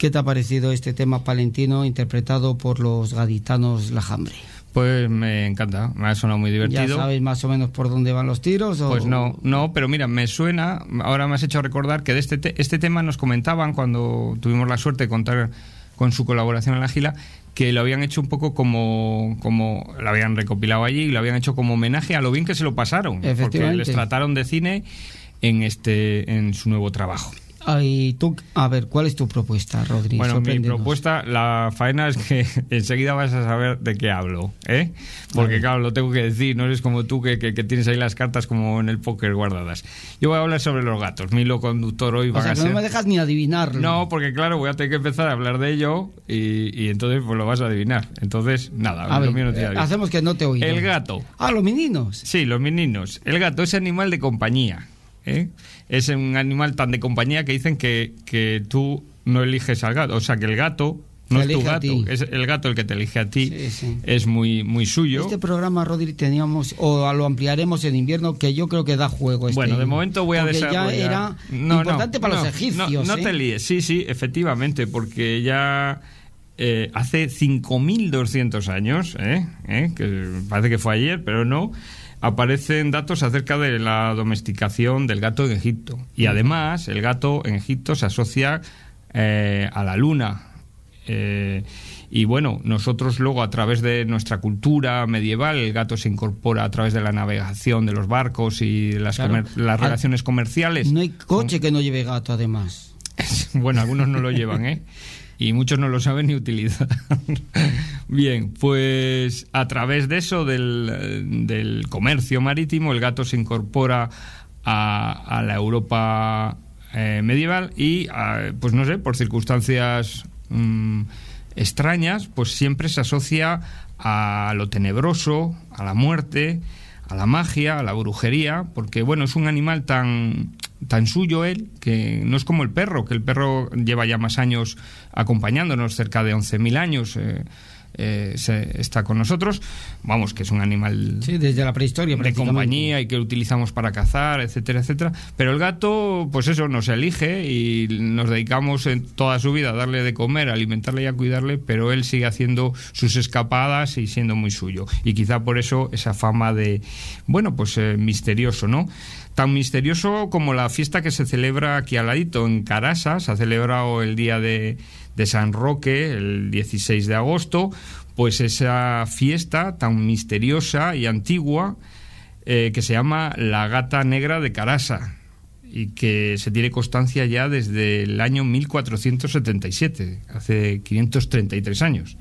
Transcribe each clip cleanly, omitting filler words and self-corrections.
¿Qué te ha parecido este tema palentino interpretado por los gaditanos Lajambre? Pues me encanta, me ha sonado muy divertido. ¿Ya sabéis más o menos por dónde van los tiros? Pues no, pero mira, me suena, ahora me has hecho recordar que de este tema nos comentaban cuando tuvimos la suerte de contar con su colaboración en la gira, que lo habían hecho un poco como lo habían recopilado allí y lo habían hecho como homenaje a lo bien que se lo pasaron, porque les trataron de cine en su nuevo trabajo. Y tú, a ver, ¿cuál es tu propuesta, Rodri? Bueno, mi propuesta, la faena es que enseguida vas a saber de qué hablo, ¿eh? Porque claro, lo tengo que decir, no eres como tú que tienes ahí las cartas como en el póker guardadas. Yo voy a hablar sobre los gatos, mi hilo conductor hoy va a ser... O sea, que no me dejas ni adivinarlo. No, porque claro, voy a tener que empezar a hablar de ello y entonces pues lo vas a adivinar. Entonces, nada, lo mío no te adivinas. Hacemos que no te oigo. El gato. Ah, los meninos. Sí, los meninos. El gato es animal de compañía. Es un animal tan de compañía que dicen que tú no eliges al gato, o sea que el gato no es tu gato, es el gato el que te elige a ti. Sí. Es muy, muy suyo. Este programa, Rodri, teníamos, o lo ampliaremos en invierno, que yo creo que da juego. Bueno, de momento voy a desarrollar. Ya era importante para los egipcios. No te líes, sí, efectivamente, porque ya hace 5.200 años, que parece que fue ayer, pero no, aparecen datos acerca de la domesticación del gato en Egipto. Y además, el gato en Egipto se asocia a la luna. Y bueno, nosotros luego, a través de nuestra cultura medieval, el gato se incorpora a través de la navegación de los barcos y las relaciones comerciales. No hay coche que no lleve gato, además. Bueno, algunos no lo llevan, y muchos no lo saben ni utilizar. Bien, pues a través de eso, del comercio marítimo, el gato se incorpora a la Europa medieval y, pues no sé, por circunstancias extrañas, pues siempre se asocia a lo tenebroso, a la muerte, a la magia, a la brujería, porque bueno, es un animal tan suyo él, que no es como el perro, que el perro lleva ya más años acompañándonos, cerca de 11.000 años está con nosotros, vamos, que es un animal desde la prehistoria de compañía y que lo utilizamos para cazar, etcétera, etcétera, pero el gato, pues eso, nos elige y nos dedicamos en toda su vida a darle de comer, a alimentarle y a cuidarle, pero él sigue haciendo sus escapadas y siendo muy suyo, y quizá por eso esa fama de, bueno, pues misterioso, ¿no? Tan misterioso como la fiesta que se celebra aquí al ladito, en Carasa. Se ha celebrado el día de San Roque, el 16 de agosto, pues esa fiesta tan misteriosa y antigua que se llama la Gata Negra de Carasa, y que se tiene constancia ya desde el año 1477, hace 533 años.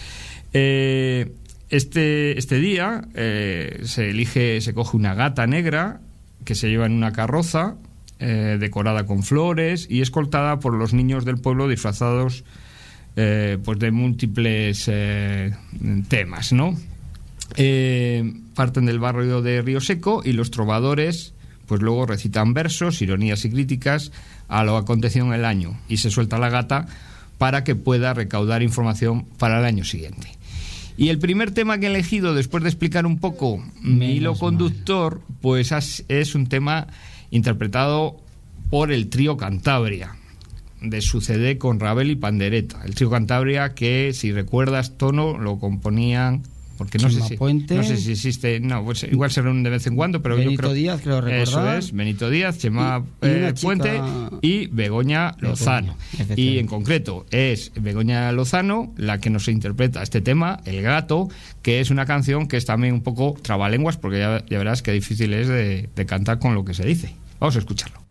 Este día se coge una gata negra que se lleva en una carroza decorada con flores y escoltada por los niños del pueblo disfrazados pues de múltiples temas, ¿no? Parten del barrio de Río Seco y los trovadores pues luego recitan versos, ironías y críticas a lo acontecido en el año, y se suelta la gata para que pueda recaudar información para el año siguiente. Y el primer tema que he elegido, después de explicar un poco mi hilo conductor, pues es un tema interpretado por el Trío Cantabria, de su CD con Ravel y Pandereta. El Trío Cantabria, que si recuerdas, Tono, lo componían, porque no sé si existe, no, pues igual se reúnen de vez en cuando, pero Benito yo creo Díaz, creo recordar. Eso es, Benito Díaz, Chema Puente y Begoña Lozano. Y en concreto es Begoña Lozano la que nos interpreta este tema, El Gato, que es una canción que es también un poco trabalenguas, porque ya verás qué difícil es de cantar con lo que se dice. Vamos a escucharlo.